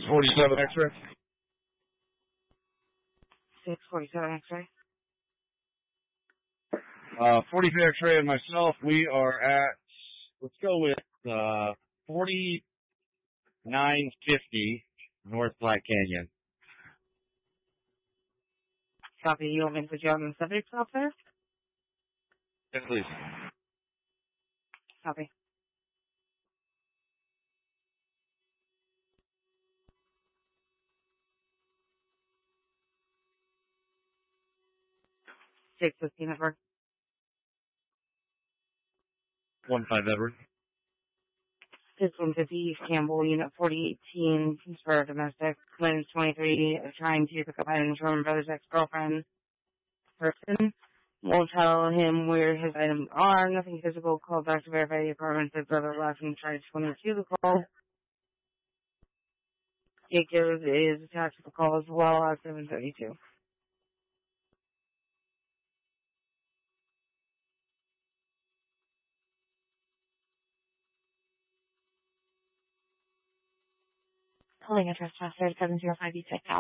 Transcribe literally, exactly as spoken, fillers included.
forty-seven X-ray. six forty-seven X-ray. Uh, forty-three X-ray and myself, we are at, let's go with, uh, forty-nine fifty North Black Canyon. Copy. You want me to put you on the subject stop there? Yes, please. Copy. six fifteen Edward. one five Edward. six one fifty East Campbell, Unit forty eighteen, for domestic. Claims twenty-three, trying to pick up items from brother's ex-girlfriend. Person. Won't tell him where his items are. Nothing physical. Call back to verify the apartment. Said brother left and tried twenty-two the call. Jacob is attached to the call as well at seven thirty-two. Calling a trespasser seven zero five E six.